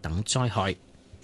等災害。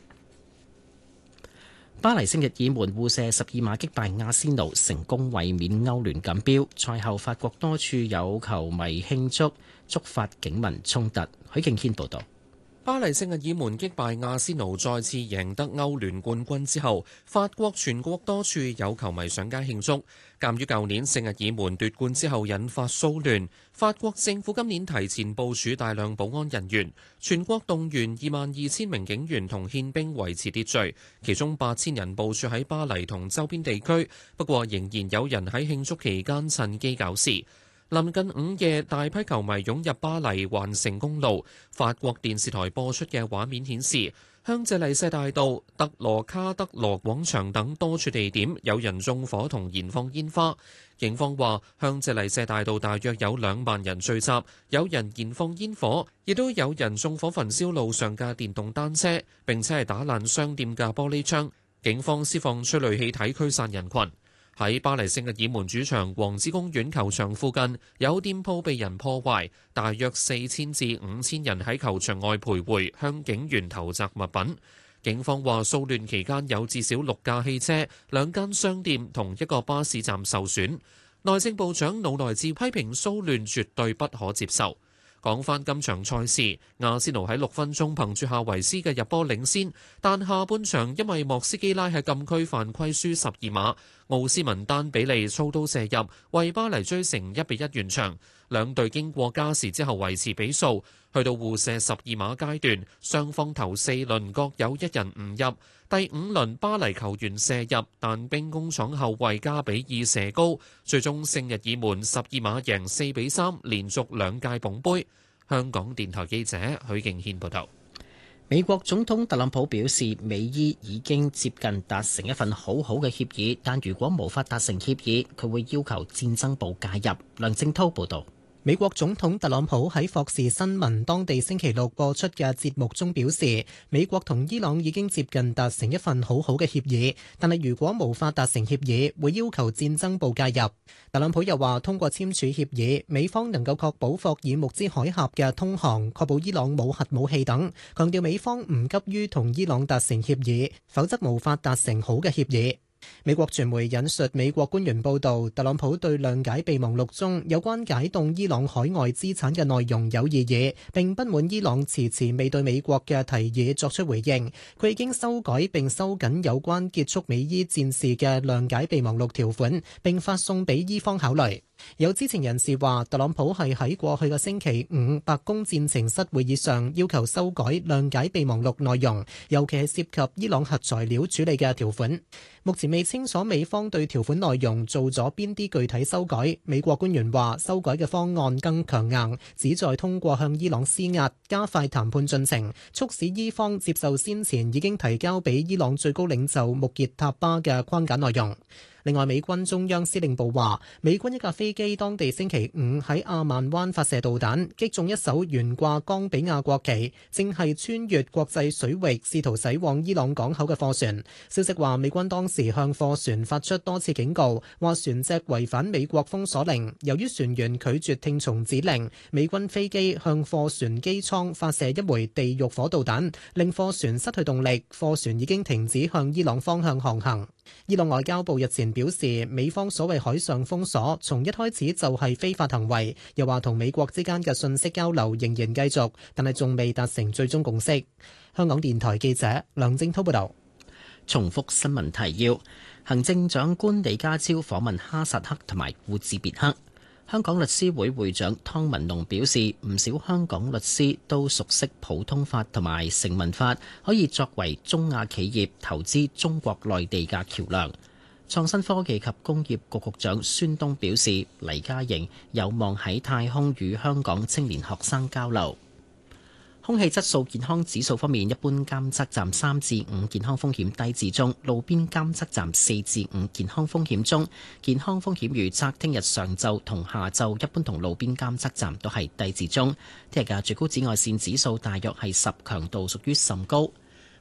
巴黎聖日耳門互射12碼擊敗阿仙奴，成功衛冕歐聯錦標。賽後法國多處有球迷慶祝，觸發警民衝突。許敬軒報導。 巴黎聖日耳門擊敗阿仙奴，再次贏得歐聯冠軍之後，法國全國多處有球迷上街慶祝。鑑於舊年聖日耳門奪冠之後引發騷亂，法國政府今年提前部署大量保安人員，全國動員22,000名警員同憲兵維持秩序，其中8,000人部署喺巴黎同周邊地區。不過仍然有人喺慶祝期間趁機搞事。臨近午夜，大批球迷湧入巴黎環城公路。法國電視台播出嘅畫面顯示，香榭麗舍大道、特羅卡德羅廣場等多處地點有人縱火同燃放煙花。警方話，香榭麗舍大道大約有2萬人聚集，有人燃放煙火，亦都有人縱火焚燒路上嘅電動單車，並且係打爛商店嘅玻璃窗。警方施放催淚氣體驅散人群。喺巴黎聖日耳門主場王子公園球場附近，有店鋪被人破壞，大約4000至5000人喺球場外徘徊，向警員投擲物品。警方話，騷亂期間有至少6架汽車、2間商店同1個巴士站受損。內政部長魯內治批評騷亂絕對不可接受。講返今場賽事，阿仙奴喺6分鐘憑住夏維斯嘅入波領先，但下半場因為莫斯基拉喺禁區犯規輸12碼，奧斯文丹比利操刀射入，為巴黎追成1-1完場。兩隊經過加時之後維持比數，去到互射12碼階段，雙方頭4輪各有1人唔入。第5輪巴黎球員射入，但兵工廠後衛加比爾射高，最終聖日耳門12碼贏4-3，連續2屆捧杯。香港電台記者許敬軒報道。 美國總統特朗普表示，美伊已經接近達成一份好好嘅協議，但如果無法達成協議，佢會要求戰爭部介入。梁正濤報道。 美國總統特朗普喺霍士新聞當地星期六播出嘅節目中表示，美國同伊朗已經接近達成一份好好嘅協議，但係如果無法達成協議，會要求戰爭部介入。特朗普又話，通過簽署協議，美方能夠確保霍爾木茲海峽嘅通航，確保伊朗冇核武器等，強調美方唔急於同伊朗達成協議，否則無法達成好嘅協議。美國傳媒引述美國官員報道，特朗普對諒解備忘錄中有關解凍伊朗海外資產嘅內容有異議，並不滿伊朗遲遲未對美國嘅提議作出回應。佢已經修改並收緊有關結束美伊戰事嘅諒解備忘錄條款，並發送俾伊方考慮。有知情人士話，特朗普係喺過去嘅星期五白宮戰情室會議上要求修改諒解備忘錄內容，尤其係涉及伊朗核材料處理嘅條款。目前未清楚美方對條款內容做咗邊啲具體修改。美國官員話，修改嘅方案更強硬，旨在通過向伊朗施壓，加快談判進程，促使伊方接受先前已經提交俾伊朗最高領袖穆傑塔巴嘅框架內容。另外，美軍中央司令部話，美軍一架飛機當地星期五喺阿曼灣發射導彈，擊中一艘懸掛岡比亞國旗，正係穿越國際水域試圖駛往伊朗港口嘅貨船。消息話，美軍當時向貨船發出多次警告，話船隻違反美國封鎖令。由於船員拒絕聽從指令，美軍飛機向貨船機艙發射一枚地獄火導彈，令貨船失去動力。貨船已經停止向伊朗方向航行。伊朗外交部日前表示，美方所謂海上封鎖從一開始就係非法行為，又話同美國之間嘅信息交流仍然繼續，但係仲未達成最終共識。香港電台記者梁正滔報導。 重複新聞提要：行政長官李家超訪問哈薩克同埋烏茲別克。香港律師會會長湯文龍表示，唔少香港律師都熟悉普通法同埋成文法，可以作為中亞企業投資中國內地嘅橋梁。創新科技及工業局局長孫東表示，黎嘉瑩有望喺太空與香港青年學生交流。空氣質素健康指數方面，一般監測站3至5健康風險低至中，路邊監測站4至5健康風險中。健康風險預測聽日上晝同下晝一般同路邊監測站都係低至中。聽日嘅最高紫外線指數大約係10，強度屬於甚高。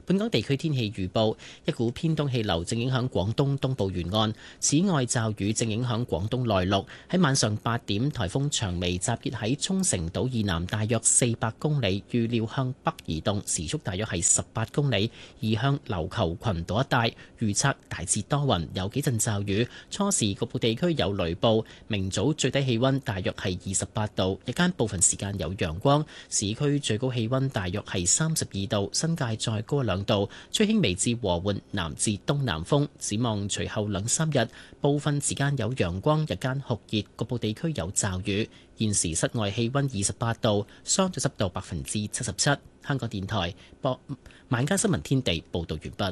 本港地區天氣預報，一股偏東氣流正影響廣東東部沿岸，此外驟雨正影響廣東內陸。喺晚上8點，颱風長微集結喺沖繩島以南大約400公里，預料向北移動，時速大約係18公里，移向琉球群島一帶。預測大致多雲，有幾陣驟雨，初時局部地區有雷暴。明早最低氣溫大約係28度，日間部分時間有陽光，市區最高氣溫大約係32度，新界再高2度，吹輕微至和緩南至東南風。展望隨後2-3日，部分時間有陽光，日間酷熱，局部地區有驟雨。現時室外氣溫28度，相對濕度77%。香港電台晚間新聞天地報道完畢。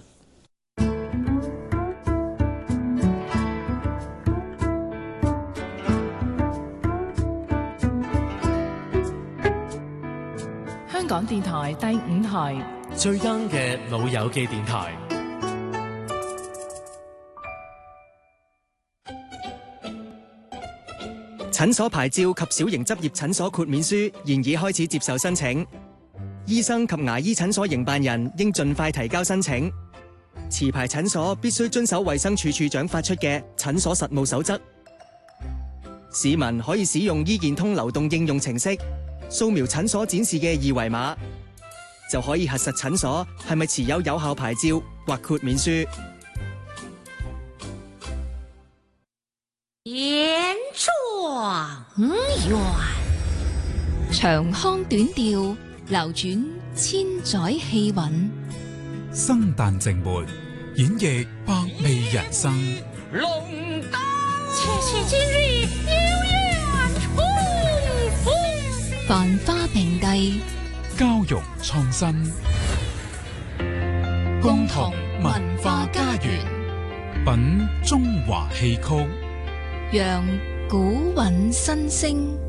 香港電台第5台最 young 嘅老友記電台。 診所牌照及小型執業診所豁免書現已開始接受申請，醫生及牙醫診所營辦人應盡快提交申請。持牌診所必須遵守衛生署署長發出嘅診所實務守則。市民可以使用醫健通流動應用程式掃描診所展示嘅二維碼，就可以核實診所係咪持有有效牌照或豁免書。 言狀元， 長腔短調，流轉千載氣韻。 生旦淨末，演繹百味人生。 龍燈切切今日有緣重逢， 繁花平地， 交融創新，共同文化家園，品中華戲曲， 讓古韻新聲。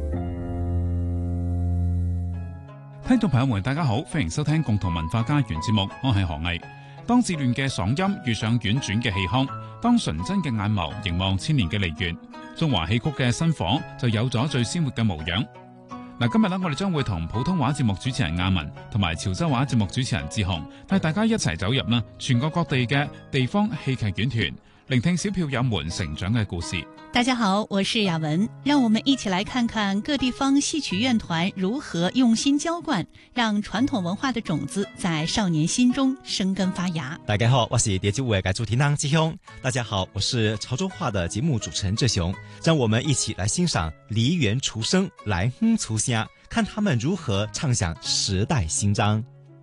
聽眾朋友們，大家好，歡迎收聽共同文化家園節目，我係何毅。當稚嫩嘅嗓音遇上婉轉嘅氣腔，當純真嘅眼眸凝望千年嘅梨園，中華戲曲嘅新火就有咗最鮮活嘅模樣。嗱，今日我哋將會同普通話節目主持人亞文同埋潮州話節目主持人志雄，帶大家一齊走入全國各地嘅地方戲劇院團，聆聽小票友們成長嘅故事。 大家好，我是雅文，讓我們一起來看看各地方戲曲院團如何用心澆灌，讓傳統文化的種子在少年心中生根發芽。 大家好，我是蝶之舞嘅主題人志雄。大家好，我是潮州話的節目主持人志雄。讓我們一起來欣賞梨園廚聲來哼粗聲，看他們如何唱響時代新章。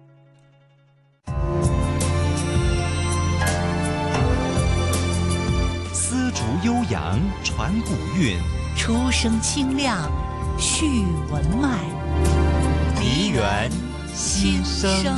絲竹悠揚傳古韻， 出聲清亮續文脈， 梨園新聲。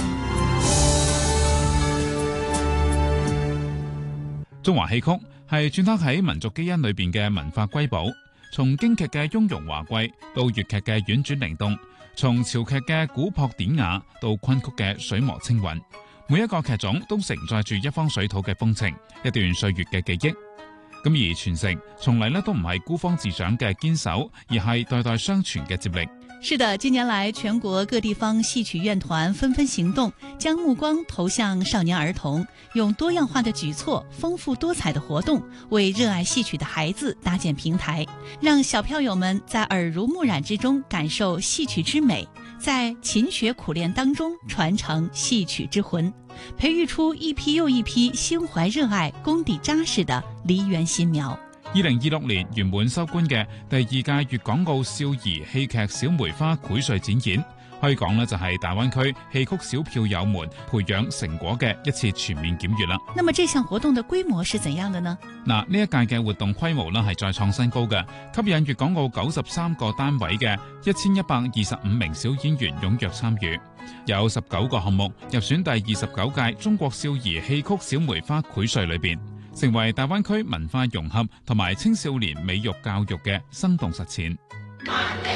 中華戲曲係篆刻喺民族基因裏邊嘅文化瑰寶，從京劇嘅雍容華貴到粵劇嘅婉轉靈動，從潮劇嘅古樸典雅到昆曲嘅水磨清韻，每一個劇種都承載住一方水土嘅風情，一段歲月嘅記憶。咁而傳承從嚟都唔係孤芳自賞嘅堅守，而係代代相傳嘅接力。 是的，近年來全國各地方戲曲院團紛紛行動，將目光投向少年兒童，用多樣化的舉措、豐富多彩的活動，為熱愛戲曲的孩子搭建平台，讓小票友們在耳濡目染之中感受戲曲之美，在勤學苦練當中傳承戲曲之魂，培育出一批又一批心懷熱愛、功底扎實的梨園新苗。 2026年圓滿收官嘅第二屆粵港澳少兒戲劇小梅花薈萃展演，可以講就係大灣區戲曲小票友們培養成果嘅一次全面檢閱啦。 那麼這項活動的規模是怎樣的呢？ 呢一屆嘅活動規模係再創新高嘅，吸引粵港澳93個單位嘅1125名小演員踴躍參與，有19個項目入選第29屆中國少兒戲曲小梅花薈萃裏邊，成為大灣區文化融合同埋青少年美育教育嘅生動實踐。